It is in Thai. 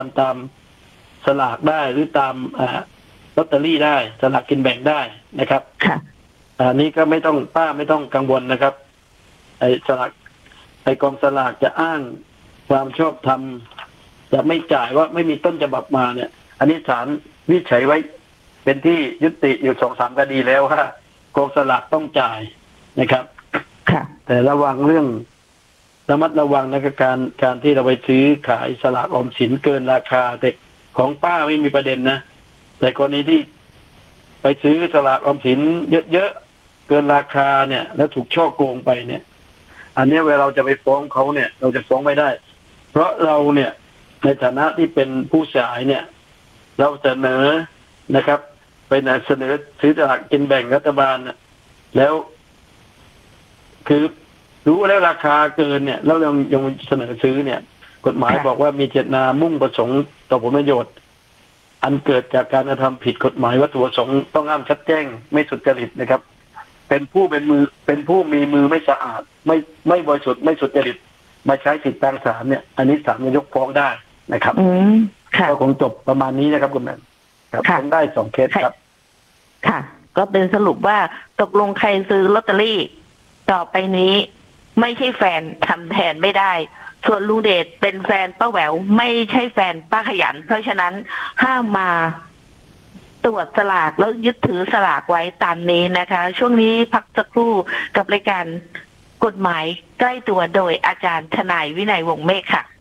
ตามสลากได้หรือตามลอตเตอรี่ได้สลากกินแบ่งได้นะครับค่ะอันนี้ก็ไม่ต้องป้าไม่ต้องกังวลนะครับไอ้สลากไอ้กองสลากจะอ้างความชอบธรรมจะไม่จ่ายว่าไม่มีต้นฉบับมาเนี่ยอันนี้ศาลวินิจฉัยไว้เป็นที่ยุติอยู่2-3 คดีแล้วว่ากองสลากต้องจ่ายนะครับค่ะแต่ระวังเรื่องระมัดระวังนะครับการที่เราไปซื้อขายสลากออมสินเกินราคาแต่ของป้าไม่มีประเด็นนะแต่กรณีที่ไปซื้อสลากออมสินเยอะๆเกินราคาเนี่ยแล้วถูกช่อโกงไปเนี่ยอันนี้เวลาเราจะไปฟ้องเขาเนี่ยเราจะฟ้องไม่ได้เพราะเราเนี่ยในฐานะที่เป็นผู้เสียหายเนี่ยเราเสนอนะครับไปเสนอซื้อสลากกินแบ่งรัฐบาลแล้วคือรู้แล้วราคาเกินเนี่ยแล้วยังเสนอซื้อเนี่ยกฎหมายบอกว่ามีเจตนามุ่งประสงค์ต่อผลประโยชน์อันเกิดจากการกระทำผิดกฎหมายวัตถุประสงค์ต้องห้ามชัดแจ้งไม่สุจริตนะครับเป็นผู้มีมือไม่สะอาดไม่บริสุทธิ์ไม่สุจริตมาใช้สิทธิทางศาลเนี่ยอันนี้ศาลจะยกฟ้องได้นะครับก็คงจบประมาณนี้นะครับคุณแม่ครับฟ้องได้2 เคสครับค่ะก็เป็นสรุปว่าตกลงใครซื้อลอตเตอรี่ต่อไปนี้ไม่ใช่แฟนทำแทนไม่ได้ส่วนลุงเดชเป็นแฟนป้าแหววไม่ใช่แฟนป้าขยันเพราะฉะนั้นห้ามมาตรวจสลากแล้วยึดถือสลากไว้ตามนี้นะคะช่วงนี้พักสักครู่กับรายการกฎหมายใกล้ตัวโดยอาจารย์ทนายวินัยวงศ์เมฆค่ะ